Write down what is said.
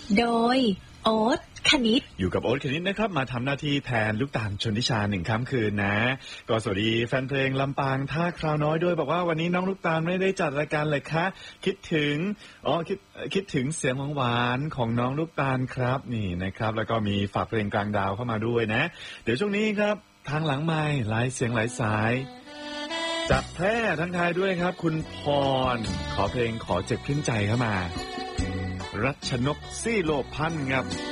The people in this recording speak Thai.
โดยโอ๊ตคณิตอยู่กับโอ๊ตคณิตนะครับมาทำหน้าที่แทนลูกตาลชนทิชา1 ค่ำคืนนะก็สวัสดีแฟนเพลงลำปางท่าคราวน้อยด้วยบอกว่าวันนี้น้องลูกตาลไม่ได้จัดรายการเลยคะคิดถึงเสียงหวานๆของน้องลูกตาลครับนี่นะครับแล้วก็มีฝากเพลงกลางดาวเข้ามาด้วยนะเดี๋ยวช่วงนี้ครับทางหลังไมค์หลายเสียงหลายสายจากแพร่ทั้งไทยด้วยครับคุณพรขอเพลงขอเจ็บครึ่งใจเข้ามารัชนกซี่โลพันธ์ครับ